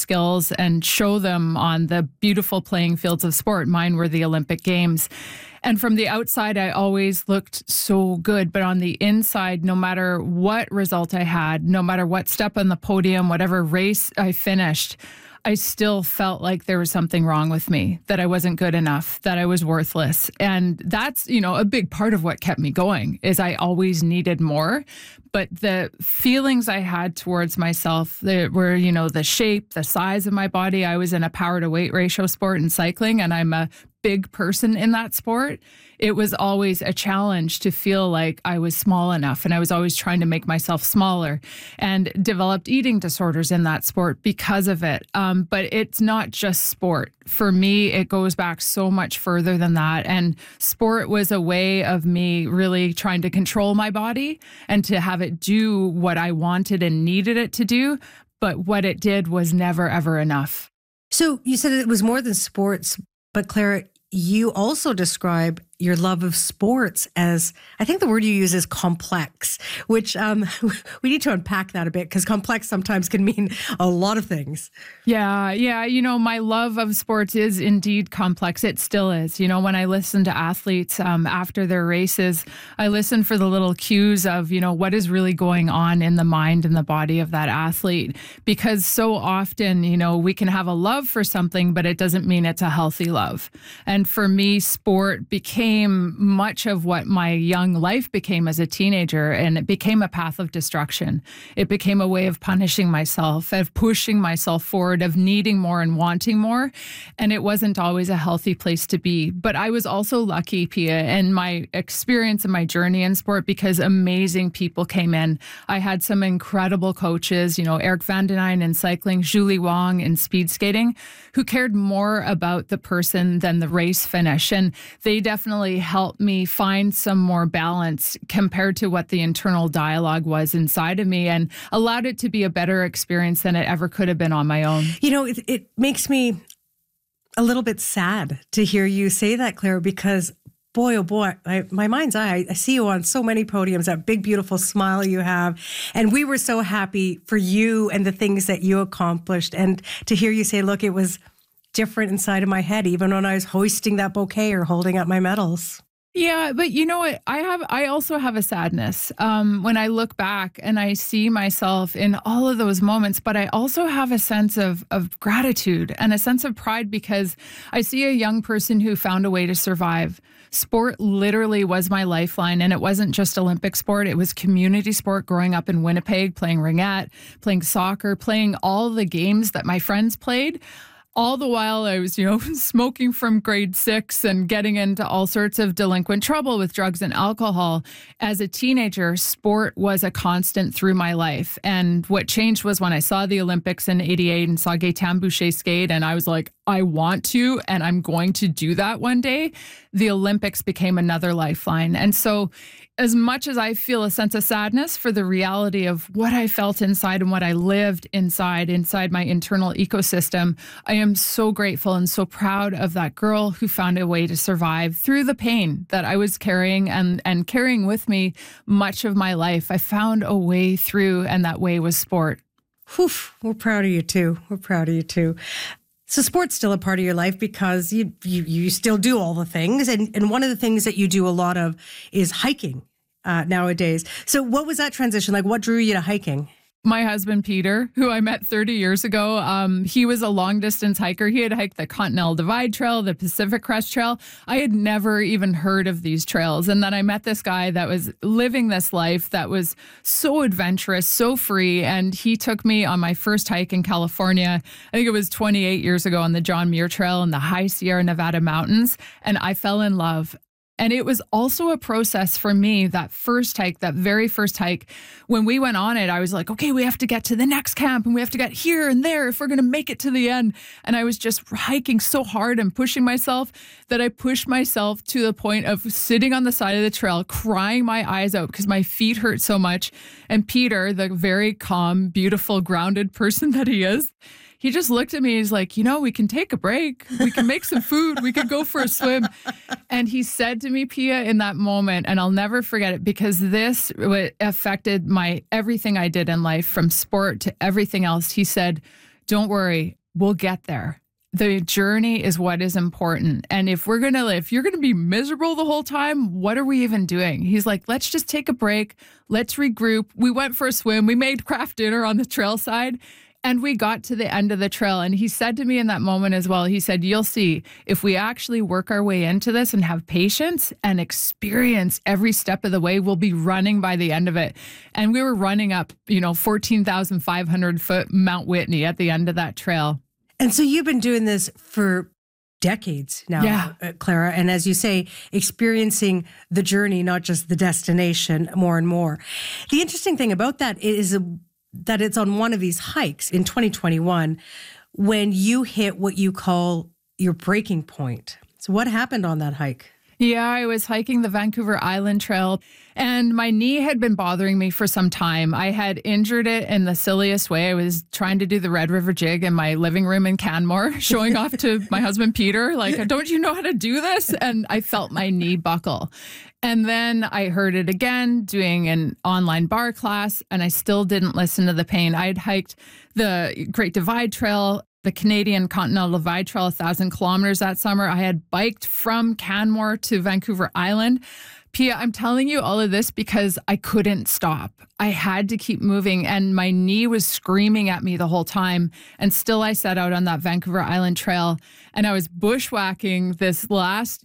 skills and show them on the beautiful playing fields of sport. Mine were the Olympic Games. And from the outside, I always looked so good. But on the inside, no matter what result I had, no matter what step on the podium, whatever race I finished, I still felt like there was something wrong with me, that I wasn't good enough, that I was worthless. And that's, a big part of what kept me going is I always needed more. But the feelings I had towards myself, they were, the shape, the size of my body. I was in a power to weight ratio sport in cycling, and I'm a big person in that sport. It was always a challenge to feel like I was small enough, and I was always trying to make myself smaller, and developed eating disorders in that sport because of it. But it's not just sport. For me, it goes back so much further than that. And sport was a way of me really trying to control my body and to have it do what I wanted and needed it to do. But what it did was never, ever enough. So you said it was more than sports, but Clara, you also describe your love of sports as, I think the word you use is complex, which we need to unpack that a bit because complex sometimes can mean a lot of things. Yeah. My love of sports is indeed complex. It still is. When I listen to athletes after their races, I listen for the little cues of, what is really going on in the mind and the body of that athlete. Because so often, we can have a love for something, but it doesn't mean it's a healthy love. And for me, sport became much of what my young life became as a teenager, and it became a path of destruction. It became a way of punishing myself, of pushing myself forward, of needing more and wanting more, and it wasn't always a healthy place to be. But I was also lucky, Pia, in my experience and my journey in sport because amazing people came in. I had some incredible coaches, Eric Van den Eyne in cycling, Julie Wong in speed skating, who cared more about the person than the race finish, and they definitely helped me find some more balance compared to what the internal dialogue was inside of me and allowed it to be a better experience than it ever could have been on my own. It makes me a little bit sad to hear you say that, Claire, because boy, oh boy, my mind's eye, I see you on so many podiums, that big, beautiful smile you have. And we were so happy for you and the things that you accomplished. And to hear you say, look, it was different inside of my head, even when I was hoisting that bouquet or holding up my medals. Yeah, but you know what? I also have a sadness when I look back and I see myself in all of those moments, but I also have a sense of gratitude and a sense of pride because I see a young person who found a way to survive. Sport literally was my lifeline, and it wasn't just Olympic sport. It was community sport growing up in Winnipeg, playing ringette, playing soccer, playing all the games that my friends played. All the while I was, smoking from grade 6 and getting into all sorts of delinquent trouble with drugs and alcohol. As a teenager, sport was a constant through my life. And what changed was when I saw the Olympics in '88 and saw Gaëtan Boucher skate, and I was like, I want to, and I'm going to do that one day. The Olympics became another lifeline. And so as much as I feel a sense of sadness for the reality of what I felt inside and what I lived inside my internal ecosystem, I am so grateful and so proud of that girl who found a way to survive through the pain that I was carrying and carrying with me much of my life. I found a way through, and that way was sport. Whew, we're proud of you too. We're proud of you too. So sport's still a part of your life because you still do all the things. And one of the things that you do a lot of is hiking nowadays. So what was that transition like? What drew you to hiking? My husband, Peter, who I met 30 years ago, he was a long distance hiker. He had hiked the Continental Divide Trail, the Pacific Crest Trail. I had never even heard of these trails. And then I met this guy that was living this life that was so adventurous, so free. And he took me on my first hike in California. I think it was 28 years ago on the John Muir Trail in the high Sierra Nevada mountains. And I fell in love. And it was also a process for me, that very first hike. When we went on it, I was like, okay, we have to get to the next camp and we have to get here and there if we're going to make it to the end. And I was just hiking so hard and pushing myself that I pushed myself to the point of sitting on the side of the trail, crying my eyes out because my feet hurt so much. And Peter, the very calm, beautiful, grounded person that he is, he just looked at me. He's like, we can take a break. We can make some food. We could go for a swim. And he said to me, Pia, in that moment, and I'll never forget it because this affected everything I did in life, from sport to everything else. He said, don't worry, we'll get there. The journey is what is important. And if you're going to be miserable the whole time, what are we even doing? He's like, let's just take a break. Let's regroup. We went for a swim. We made craft dinner on the trail side. And we got to the end of the trail. And he said to me in that moment as well, he said, you'll see, if we actually work our way into this and have patience and experience every step of the way, we'll be running by the end of it. And we were running up, 14,500 foot Mount Whitney at the end of that trail. And so you've been doing this for decades now, Clara. And as you say, experiencing the journey, not just the destination, more and more. The interesting thing about that is that it's on one of these hikes in 2021 when you hit what you call your breaking point. So what happened on that hike? Yeah, I was hiking the Vancouver Island Trail, and my knee had been bothering me for some time. I had injured it in the silliest way. I was trying to do the Red River Jig in my living room in Canmore, showing off to my husband, Peter, like, don't you know how to do this? And I felt my knee buckle. And then I heard it again doing an online bar class, and I still didn't listen to the pain. I had hiked the Great Divide Trail, the Canadian Continental Divide Trail, 1,000 kilometers that summer. I had biked from Canmore to Vancouver Island. Pia, I'm telling you all of this because I couldn't stop. I had to keep moving, and my knee was screaming at me the whole time. And still I set out on that Vancouver Island Trail, and I was bushwhacking this last,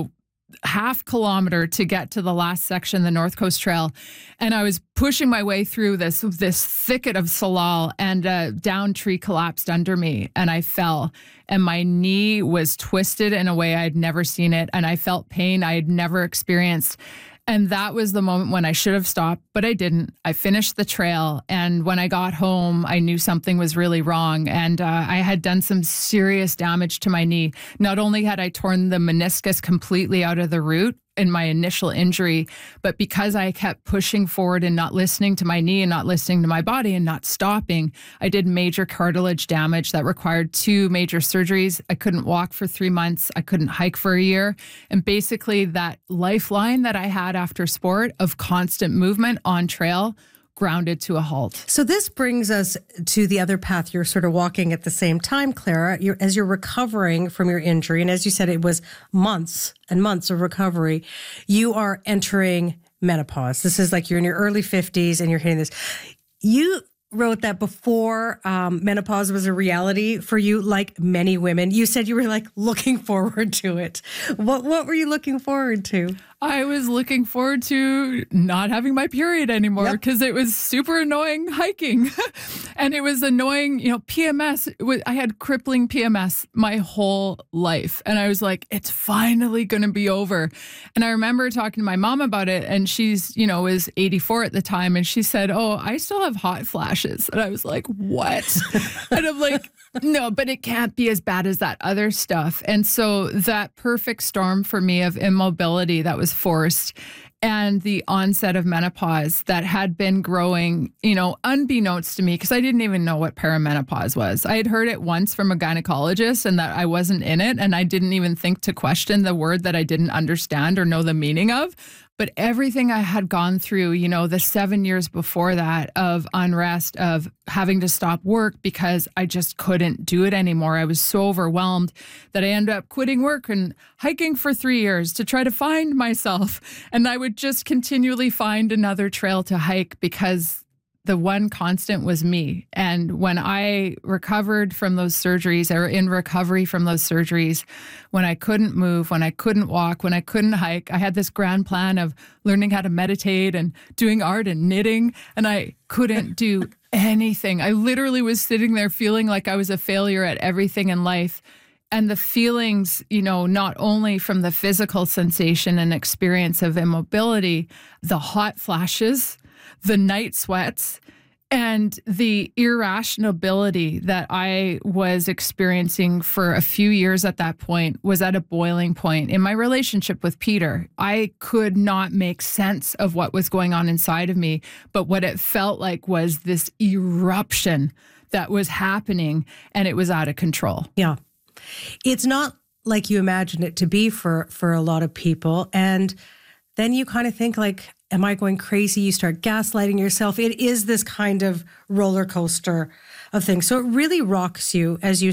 half kilometer to get to the last section, the North Coast Trail. And I was pushing my way through this thicket of salal, and a down tree collapsed under me and I fell. And my knee was twisted in a way I'd never seen it. And I felt pain I had never experienced. And that was the moment when I should have stopped, but I didn't. I finished the trail. And when I got home, I knew something was really wrong. And I had done some serious damage to my knee. Not only had I torn the meniscus completely out of the root in my initial injury, but because I kept pushing forward and not listening to my knee and not listening to my body and not stopping, I did major cartilage damage that required 2 major surgeries. I couldn't walk for 3 months. I couldn't hike for a year. And basically that lifeline that I had after sport of constant movement on trail grounded to a halt. So this brings us to the other path you're sort of walking at the same time, Clara. As you're recovering from your injury, and as you said, it was months and months of recovery, you are entering menopause. This is like you're in your early 50s and you're hitting this. You wrote that before menopause was a reality for you, like many women. You said you were like looking forward to it. What were you looking forward to? I was looking forward to not having my period anymore because it was super annoying hiking. And it was annoying, PMS. I had crippling PMS my whole life. And I was like, it's finally going to be over. And I remember talking to my mom about it, and she's, was 84 at the time. And she said, oh, I still have hot flashes. And I was like, what? And I'm like, no, but it can't be as bad as that other stuff. And so that perfect storm for me of immobility that was forced and the onset of menopause that had been growing, unbeknownst to me, because I didn't even know what perimenopause was. I had heard it once from a gynecologist and that I wasn't in it. And I didn't even think to question the word that I didn't understand or know the meaning of. But everything I had gone through, the 7 years before that of unrest, of having to stop work because I just couldn't do it anymore. I was so overwhelmed that I ended up quitting work and hiking for 3 years to try to find myself. And I would just continually find another trail to hike because the one constant was me. And when I recovered from those surgeries, or in recovery from those surgeries, when I couldn't move, when I couldn't walk, when I couldn't hike, I had this grand plan of learning how to meditate and doing art and knitting, and I couldn't do anything. I literally was sitting there feeling like I was a failure at everything in life. And the feelings, not only from the physical sensation and experience of immobility, the hot flashes, the night sweats, and the irrationality that I was experiencing for a few years at that point was at a boiling point in my relationship with Peter. I could not make sense of what was going on inside of me, but what it felt like was this eruption that was happening, and it was out of control. Yeah. It's not like you imagine it to be for a lot of people. And then you kind of think like, am I going crazy? You start gaslighting yourself. It is this kind of roller coaster of things. So it really rocks you, as you